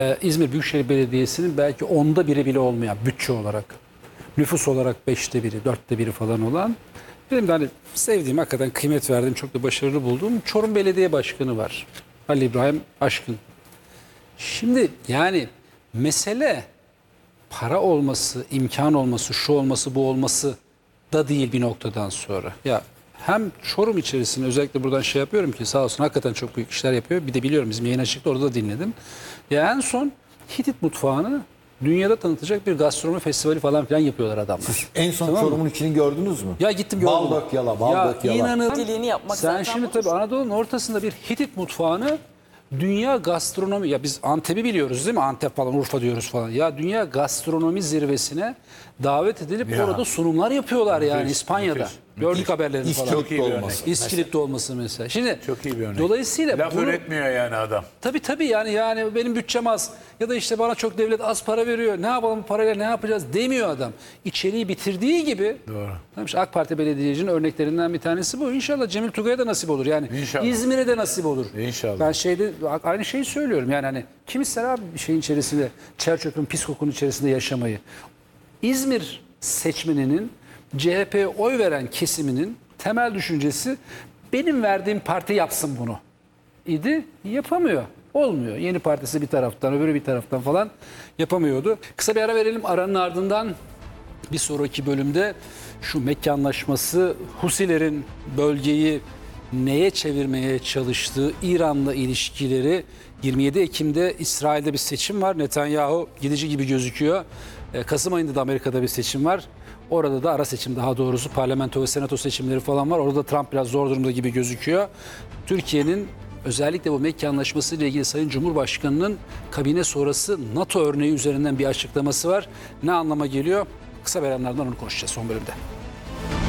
İzmir Büyükşehir Belediyesi'nin belki 1/10 bile olmayan bütçe olarak, nüfus olarak 1/5, 1/4 falan olan, benim de hani sevdiğim, hakikaten kıymet verdiğim, çok da başarılı bulduğum Çorum Belediye Başkanı var. Ali İbrahim Aşkın. Şimdi yani mesele para olması, imkan olması, şu olması, bu olması da değil bir noktadan sonra. Ya hem Çorum içerisinde özellikle buradan şey yapıyorum ki, sağ olsun hakikaten çok büyük işler yapıyor. Bir de biliyorum, bizim yayın açıkta, orada da dinledim. Ya en son Hitit mutfağını dünyada tanıtacak bir gastronomi festivali falan filan yapıyorlar adamlar. En son Tamam mı? Çorum'un içini gördünüz mü? Ya gittim gördüm. Bal dök yala, bal dök yala. İnanın, Diliğini yapmak sen zaten şimdi budur. tabii Anadolu'nun ortasında bir Hitit mutfağını dünya gastronomi, ya biz Antep'i biliyoruz değil mi? Antep falan, Urfa diyoruz falan. Ya dünya gastronomi zirvesine davet edilip Ya. orada sunumlar yapıyorlar yani İspanya'da. müthiş. Gördük haberlerini falan. Çok iyi bir örnek. İskilip'te olması mesela. Şimdi Çok iyi bir örnek. dolayısıyla Laf bunu, üretmiyor yani adam. tabii yani benim bütçem az ya da işte bana çok devlet az para veriyor. Ne yapalım bu parayla, ne yapacağız demiyor adam. İçeriği bitirdiği gibi. Doğru. Tamam, işte AK Parti belediyecinin örneklerinden bir tanesi bu. İnşallah Cemil Tugay'a da nasip olur. Yani İnşallah. İzmir'e de nasip olur. İnşallah. Ben aynı şeyi söylüyorum. Yani hani kim ister abi bir şeyin içerisinde, çerçöpün pis kokunun içerisinde yaşamayı. İzmir seçmeninin, CHP'ye oy veren kesiminin temel düşüncesi benim verdiğim parti yapsın bunu idi. Yapamıyor. Olmuyor. Yeni Partisi bir taraftan, öbürü bir taraftan falan yapamıyordu. Kısa bir ara verelim. Aranın ardından bir sonraki bölümde şu Mekke Anlaşması, Husilerin bölgeyi neye çevirmeye çalıştığı, İran'la ilişkileri, 27 Ekim'de İsrail'de bir seçim var. Netanyahu gidici gibi gözüküyor. Kasım ayında da Amerika'da bir seçim var. Orada da ara seçim, daha doğrusu parlamento ve senato seçimleri falan var. Orada Trump biraz zor durumda gibi gözüküyor. Türkiye'nin özellikle bu Mekke Anlaşması ile ilgili Sayın Cumhurbaşkanı'nın kabine sonrası NATO örneği üzerinden bir açıklaması var. Ne anlama geliyor? Kısa beyanlardan onu konuşacağız son bölümde.